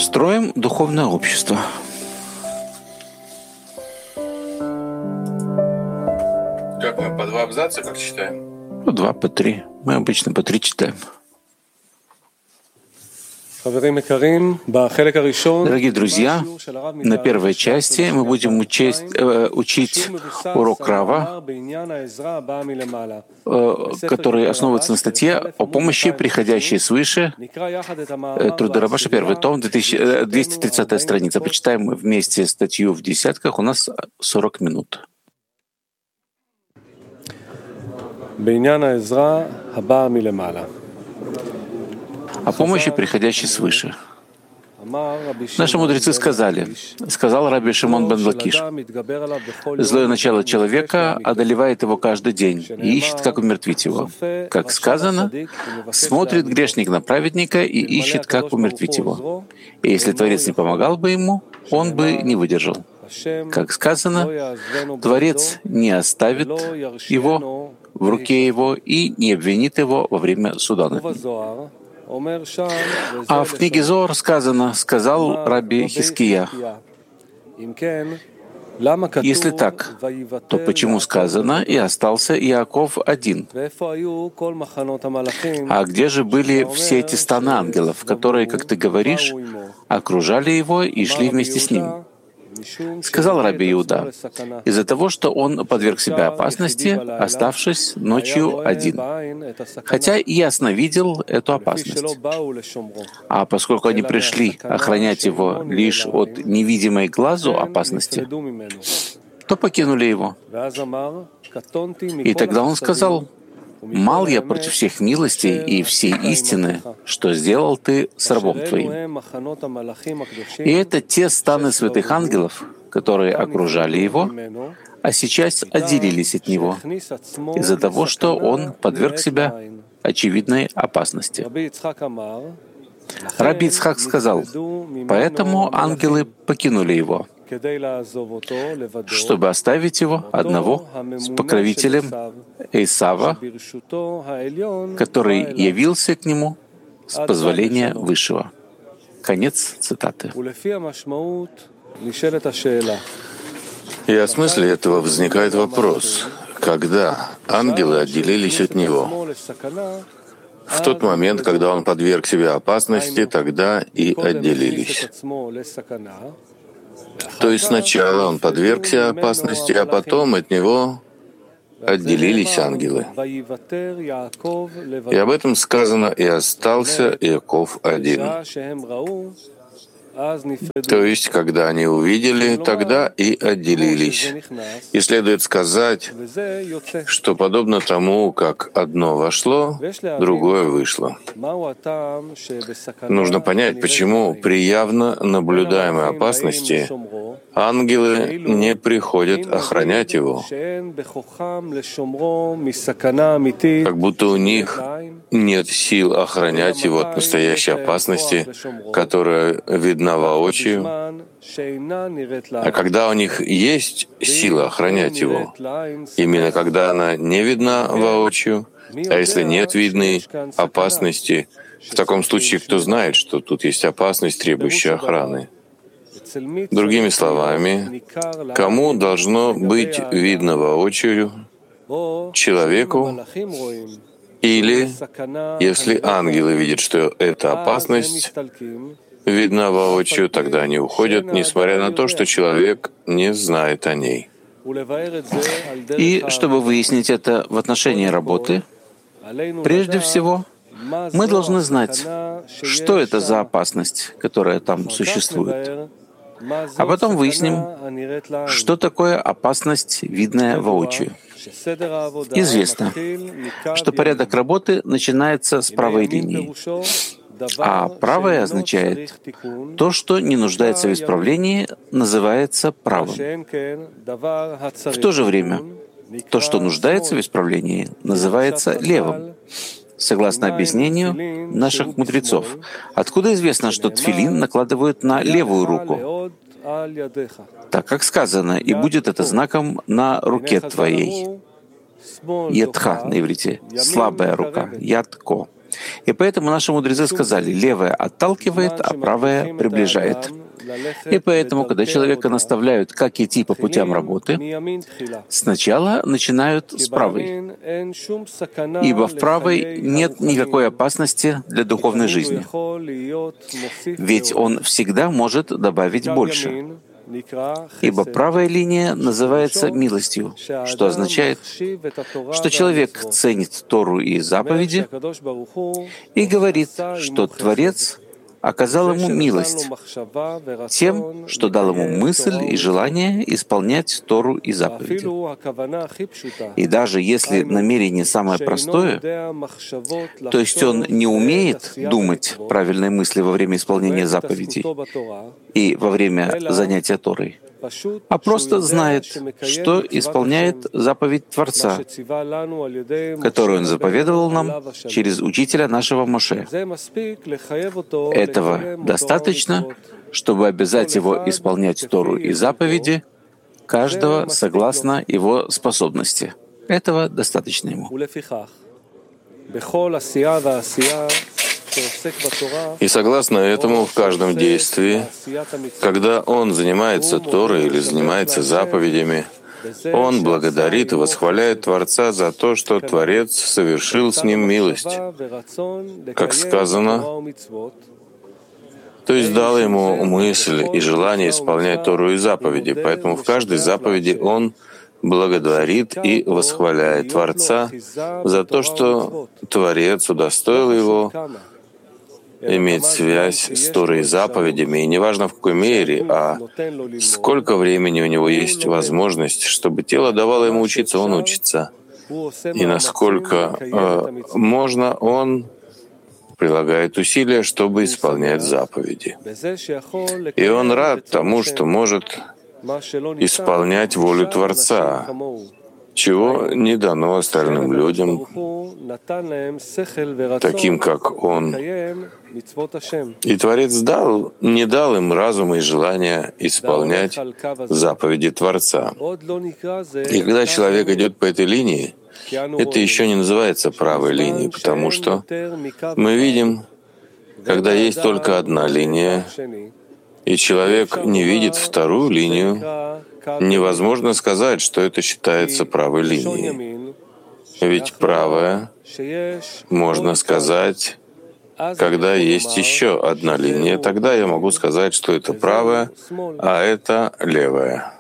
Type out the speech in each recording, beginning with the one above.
Строим духовное общество. Как мы, по 2 абзаца, как читаем? По 2, по 3. Мы обычно по 3 читаем. Дорогие друзья, на первой части мы будем учить урок Рава, который основывается на статье о помощи, приходящей свыше. Труды Рабаша, первый том, 230 страница. Почитаем вместе статью в десятках. У нас 40 минут. О помощи, приходящей свыше. Наши мудрецы сказал Раби Шимон бен Лакиш, злое начало человека одолевает его каждый день и ищет, как умертвить его. Как сказано, смотрит грешник на праведника и ищет, как умертвить его. И если Творец не помогал бы ему, он бы не выдержал. Как сказано, Творец не оставит его в руке его и не обвинит его во время суда над ним. А в книге Зоар сказал Раби Хиския, если так, то почему сказано «и остался Иаков один»? А где же были все эти станы ангелов, которые, как ты говоришь, окружали его и шли вместе с ним? Сказал Раби Иуда, из-за того, что он подверг себя опасности, оставшись ночью один, хотя ясно видел эту опасность. А поскольку они пришли охранять его лишь от невидимой глазу опасности, то покинули его. И тогда он сказал, «Мал я против всех милостей и всей истины, что сделал ты с рабом твоим». И это те станы святых ангелов, которые окружали его, а сейчас отделились от него из-за того, что он подверг себя очевидной опасности. Раби Ицхак сказал, «Поэтому ангелы покинули его, чтобы оставить его одного с покровителем Эйсава, который явился к нему с позволения Высшего». Конец цитаты. И о смысле этого возникает вопрос. Когда ангелы отделились от него? В тот момент, когда он подверг себя опасности, тогда и отделились. То есть сначала он подвергся опасности, а потом от него отделились ангелы. И об этом сказано «и остался Иаков один». То есть, когда они увидели, тогда и отделились. И следует сказать, что подобно тому, как одно вошло, другое вышло. Нужно понять, почему при явно наблюдаемой опасности ангелы не приходят охранять его, как будто у них нет сил охранять его от настоящей опасности, которая видна воочию. А когда у них есть сила охранять его, именно когда она не видна воочию, а если нет видной опасности, в таком случае кто знает, что тут есть опасность, требующая охраны? Другими словами, кому должно быть видно воочию? Человеку? Или, если ангелы видят, что это опасность видна воочию, тогда они уходят, несмотря на то, что человек не знает о ней. И чтобы выяснить это в отношении работы, прежде всего, мы должны знать, что это за опасность, которая там существует. А потом выясним, что такое опасность, видная воочию. Известно, что порядок работы начинается с правой линии. А правое означает то, что не нуждается в исправлении, называется правым. В то же время, то, что нуждается в исправлении, называется левым, согласно объяснению наших мудрецов. Откуда известно, что тфилин накладывают на левую руку? Так как сказано, «И будет это знаком на руке твоей». Ядха на иврите — слабая рука, ядко. И поэтому наши мудрецы сказали, левое отталкивает, а правое приближает. И поэтому, когда человека наставляют, как идти по путям работы, сначала начинают с правой, ибо в правой нет никакой опасности для духовной жизни, ведь он всегда может добавить больше. Ибо правая линия называется милостью, что означает, что человек ценит Тору и заповеди и говорит, что Творец оказал ему милость тем, что дал ему мысль и желание исполнять Тору и заповеди. И даже если намерение самое простое, то есть он не умеет думать правильные мысли во время исполнения заповедей и во время занятия Торой, а просто знает, что исполняет заповедь Творца, которую Он заповедовал нам через учителя нашего Моше. Этого достаточно, чтобы обязать его исполнять Тору и заповеди, каждого согласно его способности. Этого достаточно ему. И согласно этому, в каждом действии, когда он занимается Торой или занимается заповедями, он благодарит и восхваляет Творца за то, что Творец совершил с ним милость, как сказано, то есть дал ему мысль и желание исполнять Тору и заповеди. Поэтому в каждой заповеди он благодарит и восхваляет Творца за то, что Творец удостоил его иметь связь с Торой и заповедями, и неважно в какой мере, а сколько времени у него есть возможность, чтобы тело давало ему учиться, он учится. И насколько можно, он прилагает усилия, чтобы исполнять заповеди. И он рад тому, что может исполнять волю Творца, чего не дано остальным людям, таким как Он. И Творец не дал им разума и желания исполнять заповеди Творца. И когда человек идет по этой линии, это еще не называется правой линией, потому что мы видим, когда есть только одна линия, и человек не видит вторую линию, невозможно сказать, что это считается правой линией. Ведь правая, можно сказать, когда есть еще одна линия, тогда я могу сказать, что это правая, а это левая.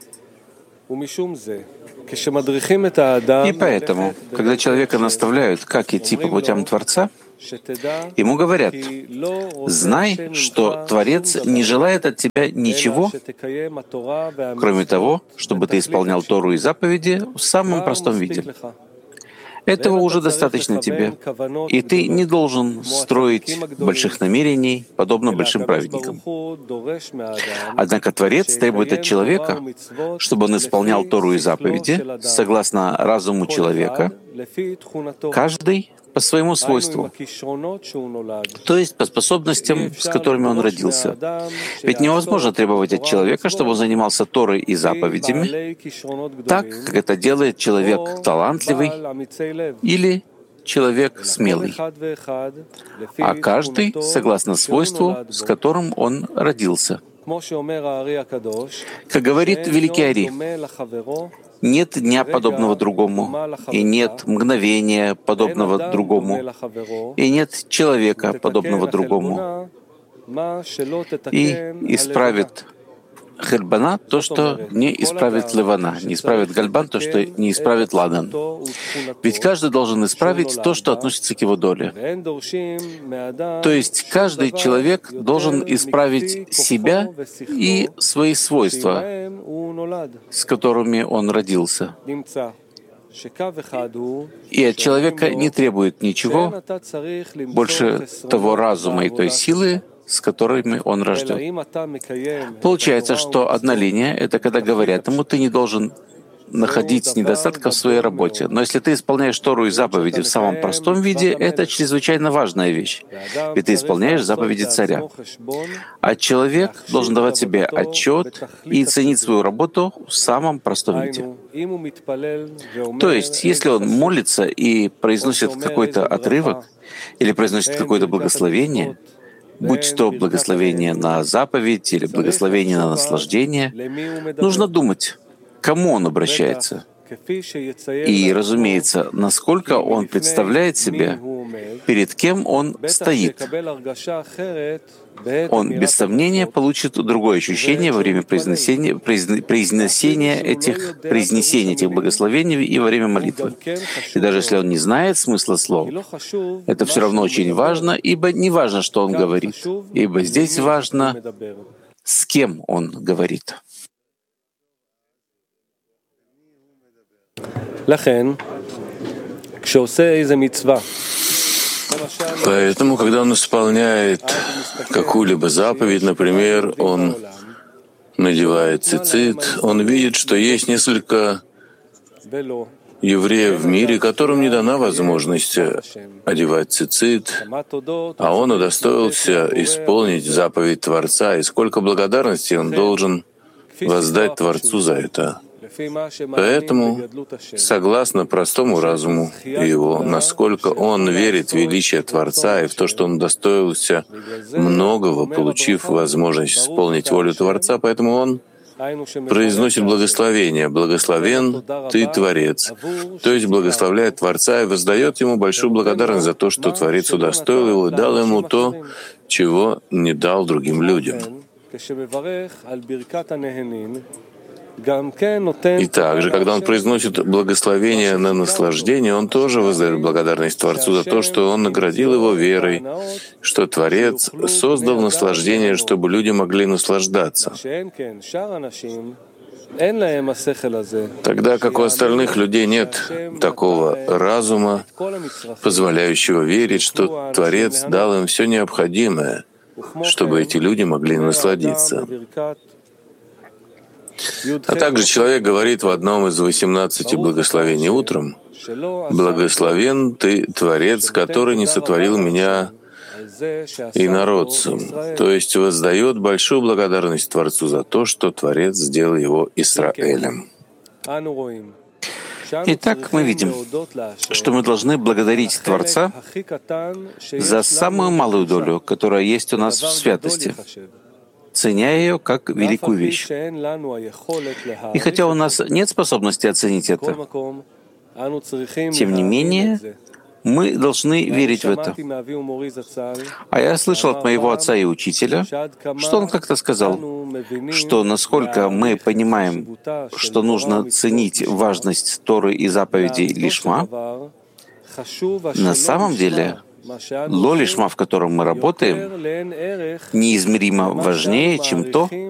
И поэтому, когда человека наставляют, как идти по путям Творца, ему говорят, знай, что Творец не желает от тебя ничего, кроме того, чтобы ты исполнял Тору и заповеди в самом простом виде. Этого уже достаточно тебе, и ты не должен строить больших намерений, подобно большим праведникам. Однако Творец требует от человека, чтобы он исполнял Тору и заповеди согласно разуму человека, каждый по своему свойству, то есть по способностям, с которыми он родился. Ведь невозможно требовать от человека, чтобы он занимался Торой и заповедями, так, как это делает человек талантливый или человек смелый, а каждый согласно свойству, с которым он родился. Как говорит великий Ари, нет дня, подобного другому, и нет мгновения, подобного другому, и нет человека, подобного другому. И исправит Хельбана то, что не исправит Левана, не исправит Гальбан то, что не исправит Ладан. Ведь каждый должен исправить то, что относится к его доле. То есть каждый человек должен исправить себя и свои свойства, с которыми он родился. И от человека не требует ничего больше того разума и той силы, с которыми он рожден. Получается, что одна линия — это когда говорят ему, ты не должен находить недостатков в своей работе. Но если ты исполняешь Тору и заповеди в самом простом виде, это чрезвычайно важная вещь. Ведь ты исполняешь заповеди царя. А человек должен давать себе отчет и ценить свою работу в самом простом виде. То есть, если он молится и произносит какой-то отрывок, или произносит какое-то благословение, будь то благословение на заповедь или благословение на наслаждение, нужно думать, к кому он обращается. И, разумеется, насколько он представляет себя, перед кем он стоит. Он, без сомнения, получит другое ощущение во время произнесения этих благословений и во время молитвы. И даже если он не знает смысла слов, это все равно очень важно, ибо не важно, что он говорит, ибо здесь важно, с кем он говорит. Поэтому, когда он исполняет какую-либо заповедь, например, он надевает цицит, он видит, что есть несколько евреев в мире, которым не дана возможность одевать цицит, а он удостоился исполнить заповедь Творца, и сколько благодарности он должен воздать Творцу за это. Поэтому, согласно простому разуму его, насколько он верит в величие Творца и в то, что он удостоился многого, получив возможность исполнить волю Творца, поэтому он произносит благословение. «Благословен Ты, Творец», то есть благословляет Творца и воздает Ему большую благодарность за то, что Творец удостоил его и дал ему то, чего не дал другим людям. И также, когда он произносит благословение на наслаждение, он тоже воздает благодарность Творцу за то, что он наградил его верой, что Творец создал наслаждение, чтобы люди могли наслаждаться. Тогда как у остальных людей нет такого разума, позволяющего верить, что Творец дал им все необходимое, чтобы эти люди могли насладиться. А также человек говорит в одном из 18 благословений утром: «Благословен Ты, Творец, который не сотворил меня инородцем», то есть воздает большую благодарность Творцу за то, что Творец сделал его Исраэлем. Итак, мы видим, что мы должны благодарить Творца за самую малую долю, которая есть у нас в святости, ценя ее как великую вещь. И хотя у нас нет способности оценить это, тем не менее, мы должны верить в это. А я слышал от моего отца и учителя, что он как-то сказал, что насколько мы понимаем, что нужно ценить важность Торы и заповедей Лишма, на самом деле Ло Лишма, в котором мы работаем, неизмеримо важнее, чем то,